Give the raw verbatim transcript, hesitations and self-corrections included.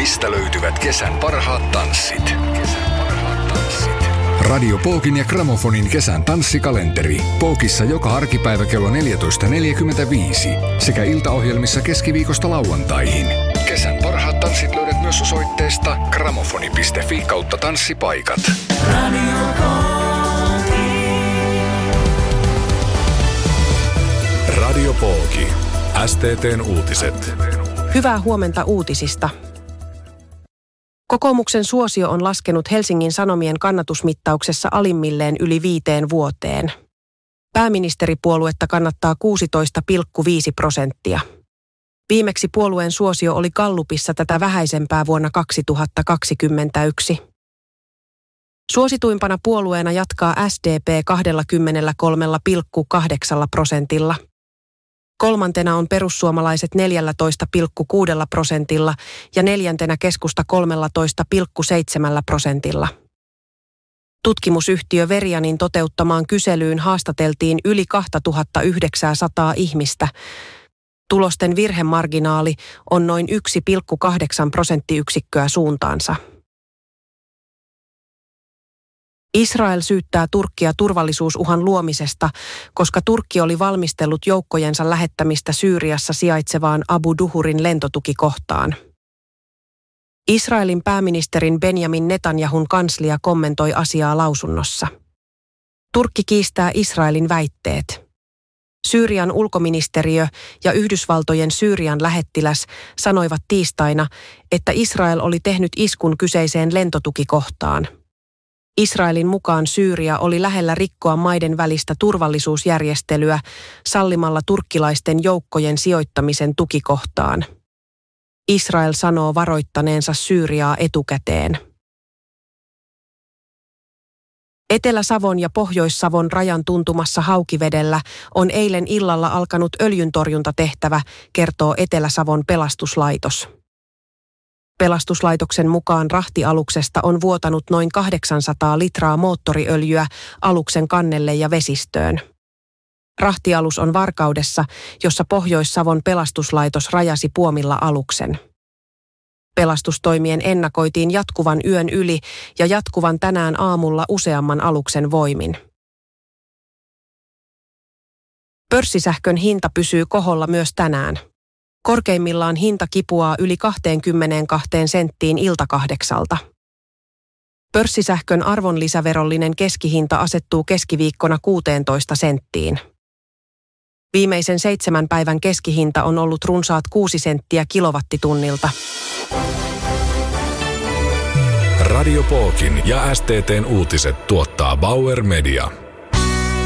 Mistä löytyvät kesän parhaat tanssit? Kesän parhaat tanssit. Radio Pookin ja Gramofonin kesän tanssikalenteri. Pookissa joka arkipäivä kello neljätoista neljäkymmentäviisi sekä iltaohjelmissa keskiviikosta lauantaihin. Kesän parhaat tanssit löydät myös osoitteesta gramofoni piste fi kautta tanssipaikat. Radio Pooki. Radio Pooki. S T T:n uutiset. Hyvää huomenta uutisista. Kokoomuksen suosio on laskenut Helsingin Sanomien kannatusmittauksessa alimmilleen yli viiteen vuoteen. Pääministeripuoluetta kannattaa kuusitoista pilkku viisi prosenttia. Viimeksi puolueen suosio oli Gallupissa tätä vähäisempää vuonna kaksituhattakaksikymmentäyksi. Suosituimpana puolueena jatkaa S D P kaksikymmentäkolme pilkku kahdeksan prosentilla. Kolmantena on perussuomalaiset neljätoista pilkku kuusi prosentilla ja neljäntenä keskusta kolmetoista pilkku seitsemän prosentilla. Tutkimusyhtiö Verianin toteuttamaan kyselyyn haastateltiin yli kaksituhattayhdeksänsataa ihmistä. Tulosten virhemarginaali on noin yksi pilkku kahdeksan prosenttiyksikköä suuntaansa. Israel syyttää Turkkia turvallisuusuhan luomisesta, koska Turkki oli valmistellut joukkojensa lähettämistä Syyriassa sijaitsevaan Abu Duhurin lentotukikohtaan. Israelin pääministerin Benjamin Netanyahun kanslia kommentoi asiaa lausunnossa. Turkki kiistää Israelin väitteet. Syyrian ulkoministeriö ja Yhdysvaltojen Syyrian lähettiläs sanoivat tiistaina, että Israel oli tehnyt iskun kyseiseen lentotukikohtaan. Israelin mukaan Syyria oli lähellä rikkoa maiden välistä turvallisuusjärjestelyä sallimalla turkkilaisten joukkojen sijoittamisen tukikohtaan. Israel sanoo varoittaneensa Syyriaa etukäteen. Etelä-Savon ja Pohjois-Savon rajan tuntumassa Haukivedellä on eilen illalla alkanut öljyntorjuntatehtävä, kertoo Etelä-Savon pelastuslaitos. Pelastuslaitoksen mukaan rahtialuksesta on vuotanut noin kahdeksansataa litraa moottoriöljyä aluksen kannelle ja vesistöön. Rahtialus on varkaudessa, jossa Pohjois-Savon pelastuslaitos rajasi puomilla aluksen. Pelastustoimien ennakoitiin jatkuvan yön yli ja jatkuvan tänään aamulla useamman aluksen voimin. Pörssisähkön hinta pysyy koholla myös tänään. Korkeimmillaan hinta kipuaa yli kaksikymmentäkaksi senttiin iltakahdeksalta. Pörssisähkön arvonlisäverollinen keskihinta asettuu keskiviikkona kuusitoista senttiin. Viimeisen seitsemän päivän keskihinta on ollut runsaat kuusi senttiä kilowattitunnilta. Radio Pookin ja S T T:n uutiset tuottaa Bauer Media.